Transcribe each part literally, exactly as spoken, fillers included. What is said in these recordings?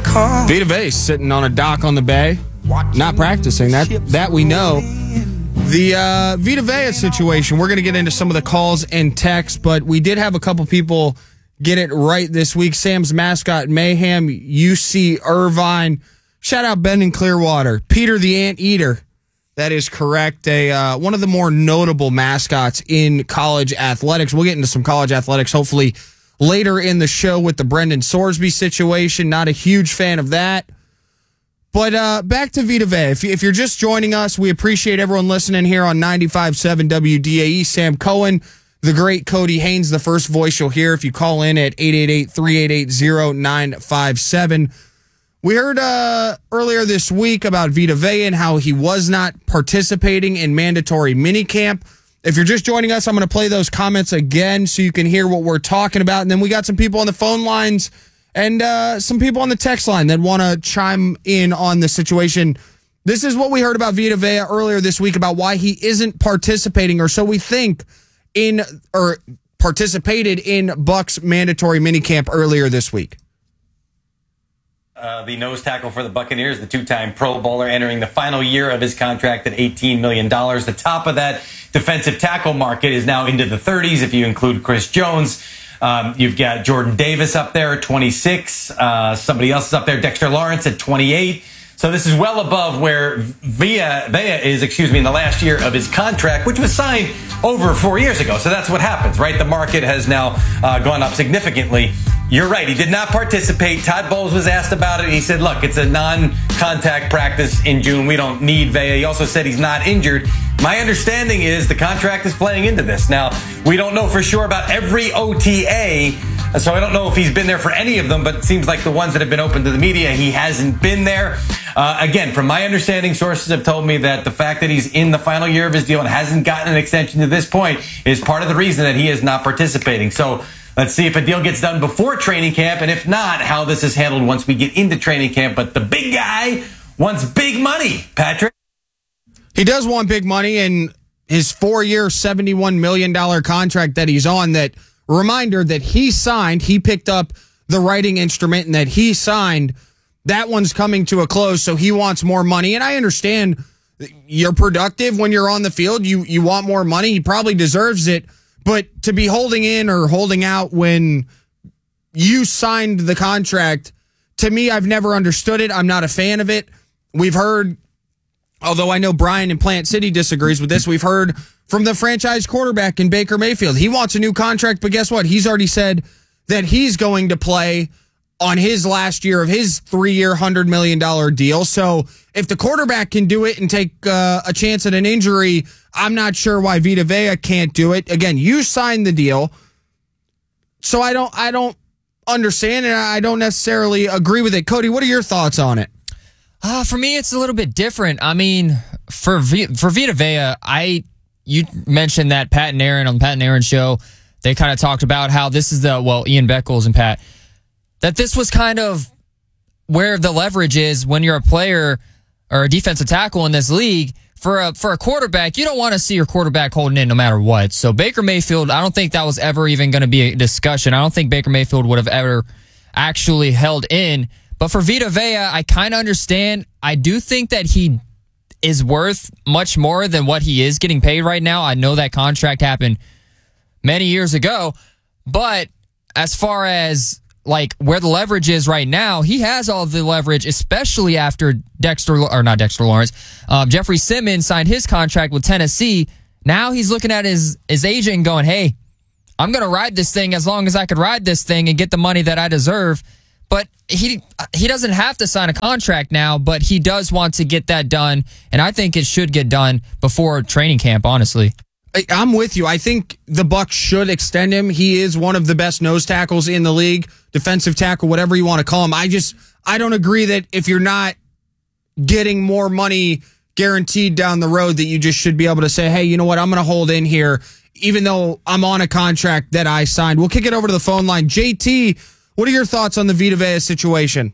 Vita Vea sitting on a dock on the bay, not practicing. That that we know. The uh, Vita Vea situation, we're going to get into some of the calls and texts, but we did have a couple people get it right this week. Sam's Mascot Mayhem, U C Irvine. Shout out Ben in Clearwater. Peter the Anteater. That is correct. A uh, one of the more notable mascots in college athletics. We'll get into some college athletics hopefully later in the show with the Brendan Sorsby situation. Not a huge fan of that. But uh, back to Vita Vea. If, if you're just joining us, we appreciate everyone listening here on ninety-five point seven W D A E. Sam Cohen, the great Cody Haynes, the first voice you'll hear if you call in at eight eight eight, three eight eight, zero nine five seven. We heard uh, earlier this week about Vita Vea and how he was not participating in mandatory minicamp. If you're just joining us, I'm going to play those comments again so you can hear what we're talking about. And then we got some people on the phone lines and uh, some people on the text line that want to chime in on the situation. This is what we heard about Vita Vea earlier this week about why he isn't participating, or so we think, in or participated in Buck's mandatory minicamp earlier this week. Uh, the nose tackle for the Buccaneers, the two-time Pro Bowler, entering the final year of his contract at eighteen million dollars. The top of that defensive tackle market is now into the thirties if you include Chris Jones. Um, you've got Jordan Davis up there at twenty-six. Uh, somebody else is up there, Dexter Lawrence at twenty-eight. So this is well above where Vea, Vea is, excuse me, in the last year of his contract, which was signed over four years ago. So that's what happens, right? The market has now uh, gone up significantly. You're right. He did not participate. Todd Bowles was asked about it, and he said, look, it's a non-contact practice in June. We don't need Vea. He also said he's not injured. My understanding is the contract is playing into this. Now, we don't know for sure about every O T A, so I don't know if he's been there for any of them, but it seems like the ones that have been open to the media, he hasn't been there. Uh, again, from my understanding, sources have told me that the fact that he's in the final year of his deal and hasn't gotten an extension to this point is part of the reason that he is not participating. So let's see if a deal gets done before training camp, and if not, how this is handled once we get into training camp. But the big guy wants big money, Patrick. He does want big money, and his four-year, seventy-one million dollars contract that he's on, that reminder that he signed, he picked up the writing instrument and that he signed, that one's coming to a close, so he wants more money. And I understand you're productive when you're on the field. You, you want more money. He probably deserves it. But to be holding in or holding out when you signed the contract, to me, I've never understood it. I'm not a fan of it. We've heard, although I know Brian in Plant City disagrees with this, we've heard from the franchise quarterback in Baker Mayfield. He wants a new contract, but guess what? He's already said that he's going to play on his last year of his three-year, one hundred million dollars deal. So if the quarterback can do it and take uh, a chance at an injury, I'm not sure why Vita Vea can't do it. Again, you signed the deal, so I don't, I don't understand, and I don't necessarily agree with it. Cody, what are your thoughts on it? Uh, for me, it's a little bit different. I mean, for v- for Vita Vea, I you mentioned that Pat and Aaron on the Pat and Aaron show, they kind of talked about how this is the, well, Ian Beckles and Pat, that this was kind of where the leverage is when you're a player or a defensive tackle in this league. For a for a quarterback, you don't want to see your quarterback holding in no matter what. So Baker Mayfield, I don't think that was ever even going to be a discussion. I don't think Baker Mayfield would have ever actually held in. But for Vita Vea, I kind of understand. I do think that he is worth much more than what he is getting paid right now. I know that contract happened many years ago. But as far as like where the leverage is right now, he has all the leverage, especially after Dexter, or not Dexter Lawrence, um, Jeffrey Simmons signed his contract with Tennessee. Now he's looking at his, his agent and going, hey, I'm going to ride this thing as long as I could ride this thing and get the money that I deserve. But he he doesn't have to sign a contract now, but he does want to get that done, and I think it should get done before training camp, honestly. I'm with you. I think the Bucs should extend him. He is one of the best nose tackles in the league, defensive tackle, whatever you want to call him. I just, I don't agree that if you're not getting more money guaranteed down the road, that you just should be able to say, hey, you know what, I'm going to hold in here, even though I'm on a contract that I signed. We'll kick it over to the phone line. J T, what are your thoughts on the Vita Vea situation?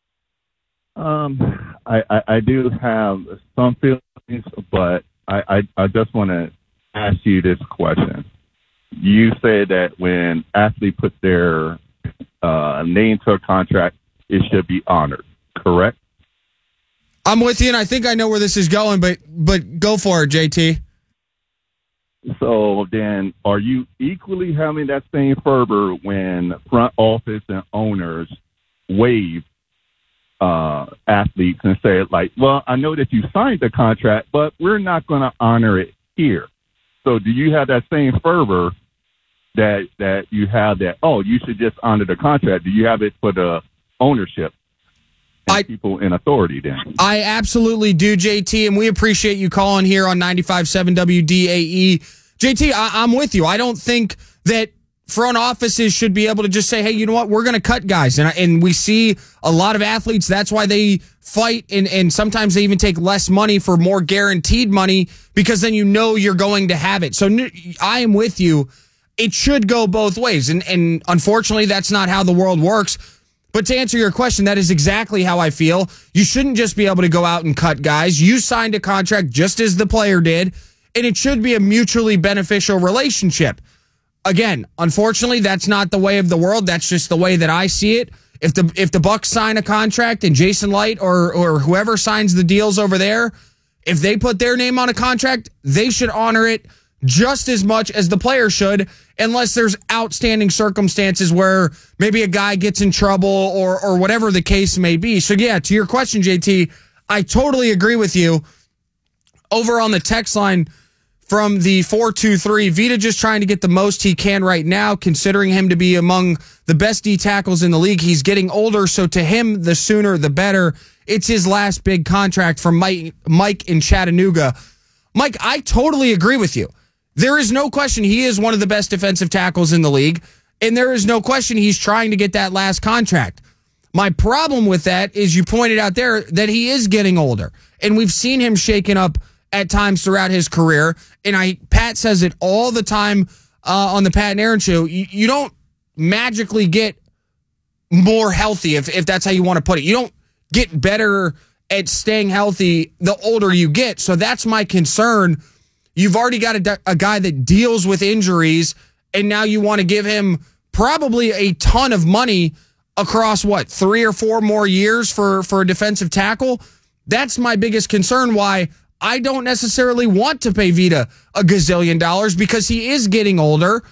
Um, I, I, I do have some feelings, but I, I, I just want to ask you this question. You said that when athletes put their uh, name to a contract, it should be honored. Correct? I'm with you, and I think I know where this is going, but but go for it, J T. So then, are you equally having that same fervor when front office and owners waive uh, athletes and say, like, well, I know that you signed the contract, but we're not going to honor it here. So do you have that same fervor that that you have that, oh, you should just honor the contract? Do you have it for the ownership and I, people in authority then? I absolutely do, J T, and we appreciate you calling here on ninety-five point seven W D A E. J T, I, I'm with you. I don't think that front offices should be able to just say, hey, you know what, we're going to cut guys. And, and we see a lot of athletes, that's why they fight, and, and sometimes they even take less money for more guaranteed money, because then you know you're going to have it. So I am with you. It should go both ways. And, and unfortunately, that's not how the world works. But to answer your question, that is exactly how I feel. You shouldn't just be able to go out and cut guys. You signed a contract just as the player did, and it should be a mutually beneficial relationship. Again, unfortunately, that's not the way of the world. That's just the way that I see it. If the if the Bucks sign a contract and Jason Light or or whoever signs the deals over there, if they put their name on a contract, they should honor it just as much as the player should, unless there's outstanding circumstances where maybe a guy gets in trouble or or whatever the case may be. So yeah, to your question, J T, I totally agree with you. Over on the text line from the four two three, Vita just trying to get the most he can right now, considering him to be among the best D tackles in the league. He's getting older, so to him, the sooner the better. It's his last big contract. From Mike, Mike in Chattanooga. Mike, I totally agree with you. There is no question he is one of the best defensive tackles in the league, and there is no question he's trying to get that last contract. My problem with that is you pointed out there that he is getting older, and we've seen him shaken up at times throughout his career. And I, Pat says it all the time uh, on the Pat and Aaron show. You, you don't magically get more healthy, if, if that's how you want to put it. You don't get better at staying healthy the older you get. So that's my concern. You've already got a, a guy that deals with injuries, and now you want to give him probably a ton of money across, what, three or four more years for, for a defensive tackle? That's my biggest concern, why I don't necessarily want to pay Vita a gazillion dollars, because he is getting older,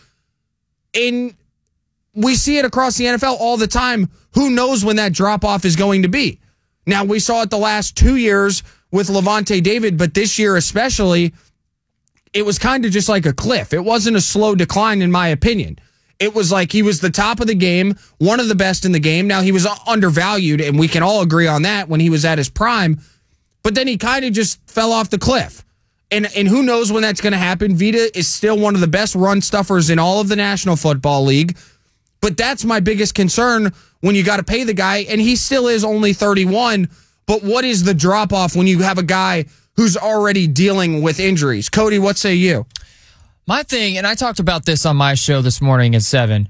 and we see it across the N F L all the time. Who knows when that drop-off is going to be? Now, we saw it the last two years with Levante David, but this year especially, it was kind of just like a cliff. It wasn't a slow decline, in my opinion. It was like he was the top of the game, one of the best in the game. Now, he was undervalued, and we can all agree on that when he was at his prime. But then he kind of just fell off the cliff. And and who knows when that's going to happen. Vita is still one of the best run stuffers in all of the National Football League. But that's my biggest concern when you got to pay the guy. And he still is only thirty-one. But what is the drop-off when you have a guy who's already dealing with injuries? Cody, what say you? My thing, and I talked about this on my show this morning at seven,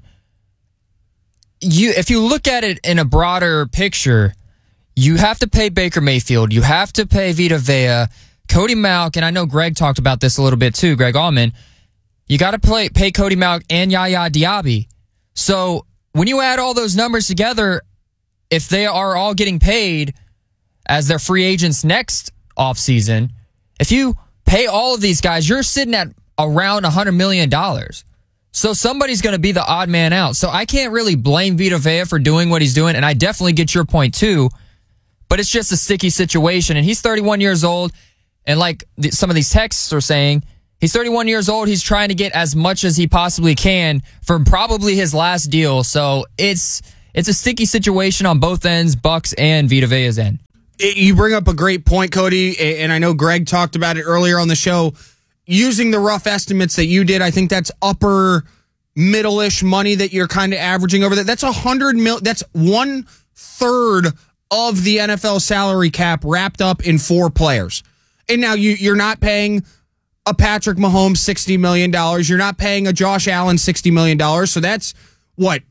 you if you look at it in a broader picture, you have to pay Baker Mayfield. You have to pay Vita Vea, Cody Mauch, and I know Greg talked about this a little bit too, Greg Allman. You got to pay, pay Cody Mauch and Yaya Diaby. So when you add all those numbers together, if they are all getting paid as their free agents next offseason, if you pay all of these guys, you're sitting at around one hundred million dollars. So somebody's going to be the odd man out. So I can't really blame Vita Vea for doing what he's doing, and I definitely get your point too. But it's just a sticky situation, and he's thirty-one years old, and like th- some of these texts are saying, he's thirty-one years old, he's trying to get as much as he possibly can for probably his last deal. So it's it's a sticky situation on both ends, Bucks and Vita Vea's end. You bring up a great point, Cody, and I know Greg talked about it earlier on the show. Using the rough estimates that you did, I think that's upper middle-ish money that you're kind of averaging over there. That's a hundred mil. That's one third of the N F L salary cap wrapped up in four players. And now you, you're not paying a Patrick Mahomes sixty million dollars. You're not paying a Josh Allen sixty million dollars. So that's what?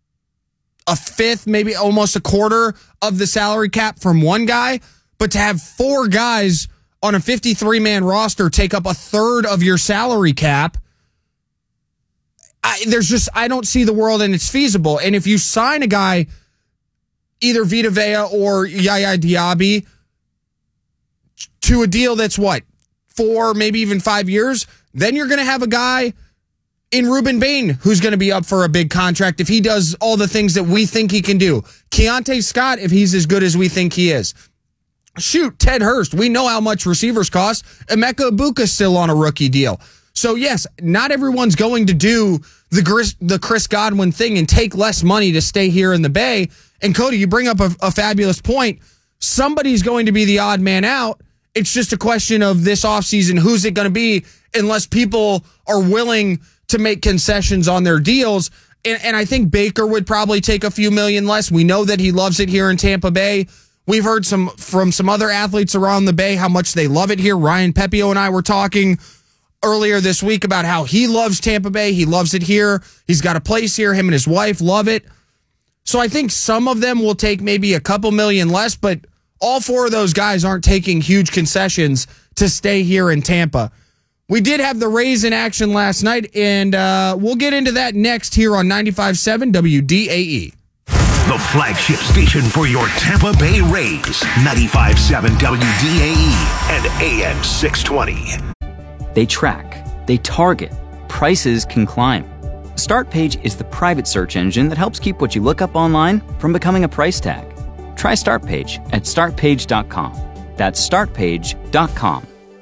A fifth, maybe almost a quarter of the salary cap from one guy. But to have four guys on a fifty-three man roster take up a third of your salary cap, I, there's just, I don't see the world and it's feasible. And if you sign a guy either Vita Vea or Yaya Diaby to a deal that's what, four, maybe even five years, then you're going to have a guy in Ruben Bain who's going to be up for a big contract if he does all the things that we think he can do. Keontae Scott, if he's as good as we think he is. Shoot, Ted Hurst. We know how much receivers cost. Emeka Ibuka's still on a rookie deal. So, yes, not everyone's going to do the Chris, the Chris Godwin thing and take less money to stay here in the Bay. And, Cody, you bring up a, a fabulous point. Somebody's going to be the odd man out. It's just a question of this offseason, who's it going to be, unless people are willing to make concessions on their deals. And, and I think Baker would probably take a few million less. We know that he loves it here in Tampa Bay. We've heard some from some other athletes around the Bay how much they love it here. Ryan Pepio and I were talking earlier this week about how he loves Tampa Bay. He loves it here. He's got a place here. Him and his wife love it. So I think some of them will take maybe a couple million less, but all four of those guys aren't taking huge concessions to stay here in Tampa. We did have the Rays in action last night, and uh, we'll get into that next here on ninety-five point seven W D A E. The flagship station for your Tampa Bay Rays, ninety-five point seven W D A E and A M six twenty. They track, they target, prices can climb. StartPage is the private search engine that helps keep what you look up online from becoming a price tag. Try StartPage at start page dot com. That's start page dot com.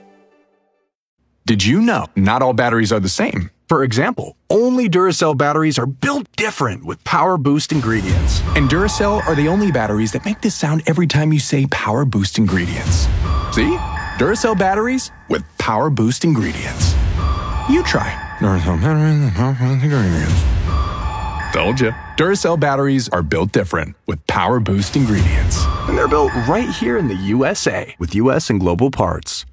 Did you know not all batteries are the same? For example, only Duracell batteries are built different with Power Boost ingredients. And Duracell are the only batteries that make this sound every time you say Power Boost ingredients. See? Duracell batteries with Power Boost ingredients. You try. Duracell batteries with Power Boost ingredients. Told you. Duracell batteries are built different with Power Boost ingredients. And they're built right here in the U S A with U S and global parts.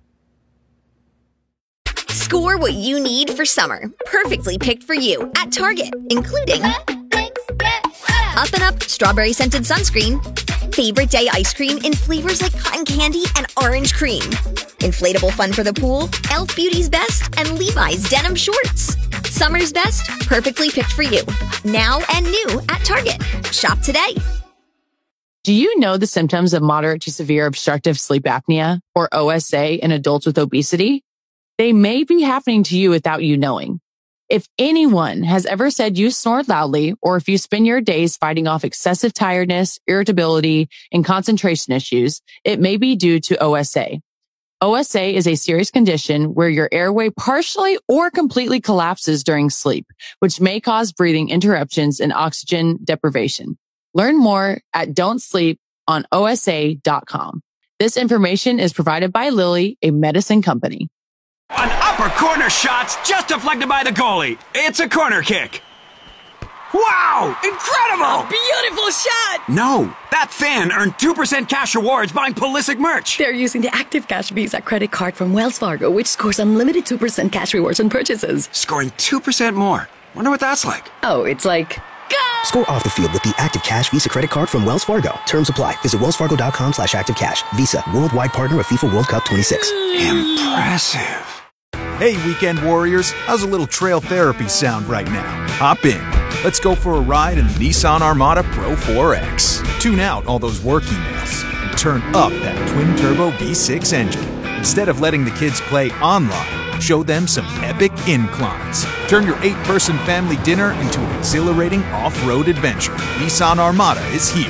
Score what you need for summer. Perfectly picked for you at Target, including Up and Up Strawberry Scented Sunscreen, Favorite Day Ice Cream in flavors like cotton candy and orange cream, Inflatable Fun for the Pool, Elf Beauty's Best, and Levi's Denim Shorts. Summer's best, perfectly picked for you. Now and new at Target. Shop today. Do you know the symptoms of moderate to severe obstructive sleep apnea, or O S A, in adults with obesity? They may be happening to you without you knowing. If anyone has ever said you snore loudly, or if you spend your days fighting off excessive tiredness, irritability, and concentration issues, it may be due to O S A. O S A is a serious condition where your airway partially or completely collapses during sleep, which may cause breathing interruptions and oxygen deprivation. Learn more at don't sleep on O S A dot com. This information is provided by Lilly, a medicine company. An upper corner shot's just deflected by the goalie. It's a corner kick. Wow! Incredible! A beautiful shot! No, that fan earned two percent cash rewards buying Pulisic merch. They're using the Active Cash Visa credit card from Wells Fargo, which scores unlimited two percent cash rewards on purchases. Scoring two percent more. Wonder what that's like. Oh, it's like... Go! Score off the field with the Active Cash Visa credit card from Wells Fargo. Terms apply. Visit wellsfargo.com slash activecash. Visa, worldwide partner of FIFA World Cup twenty-six. Impressive. Hey, weekend warriors, how's a little trail therapy sound right now? Hop in. Let's go for a ride in the Nissan Armada Pro four X. Tune out all those work emails and turn up that twin-turbo V six engine. Instead of letting the kids play online, show them some epic inclines. Turn your eight-person family dinner into an exhilarating off-road adventure. Nissan Armada is here.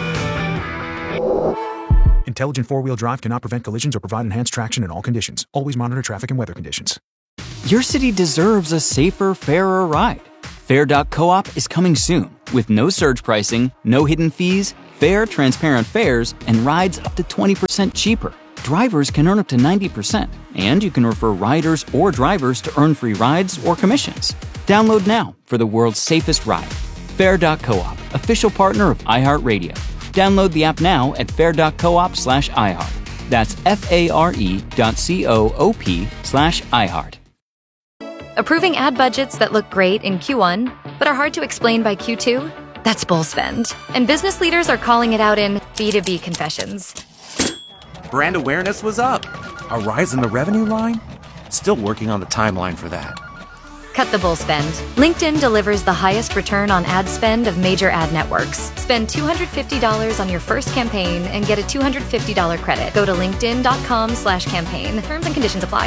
Intelligent four-wheel drive cannot prevent collisions or provide enhanced traction in all conditions. Always monitor traffic and weather conditions. Your city deserves a safer, fairer ride. Fair dot coop is coming soon with no surge pricing, no hidden fees, fair, transparent fares, and rides up to twenty percent cheaper. Drivers can earn up to ninety percent, and you can refer riders or drivers to earn free rides or commissions. Download now for the world's safest ride. Fair dot coop, official partner of iHeartRadio. Download the app now at fair dot coop slash iHeart. That's F-A-R-E dot C-O-O-P slash iHeart. Approving ad budgets that look great in Q one, but are hard to explain by Q two? That's bull spend. And business leaders are calling it out in B two B confessions. Brand awareness was up. A rise in the revenue line? Still working on the timeline for that. Cut the bull spend. LinkedIn delivers the highest return on ad spend of major ad networks. Spend two hundred fifty dollars on your first campaign and get a two hundred fifty dollars credit. Go to linkedin.com slash campaign. Terms and conditions apply.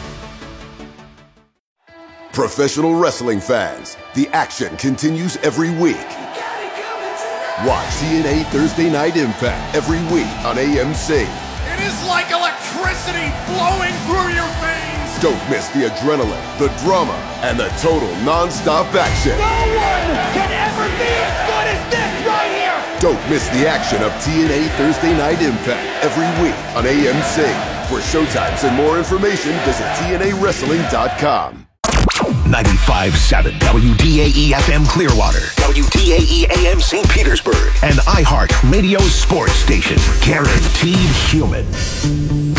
Professional wrestling fans, the action continues every week. Watch T N A Thursday Night Impact every week on A M C. It is like electricity flowing through your veins. Don't miss the adrenaline, the drama, and the total non-stop action. No one can ever be as good as this right here. Don't miss the action of T N A Thursday Night Impact every week on A M C. For showtimes and more information, visit T N A wrestling dot com. ninety-five point seven W D A E F M Clearwater, W D A E A M Saint Petersburg, and iHeart Radio Sports Station. Guaranteed human.